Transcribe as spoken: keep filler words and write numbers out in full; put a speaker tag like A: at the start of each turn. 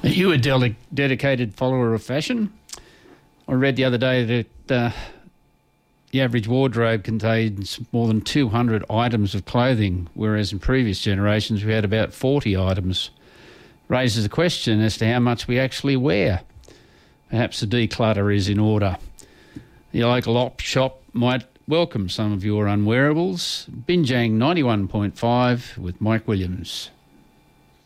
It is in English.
A: Are you a de- dedicated follower of fashion? I read the other day that uh, the average wardrobe contains more than two hundred items of clothing, whereas in previous generations we had about forty items. Raises a question as to how much we actually wear. Perhaps the declutter is in order. The local op shop might welcome some of your unwearables. Binjang ninety-one point five with Mike Williams.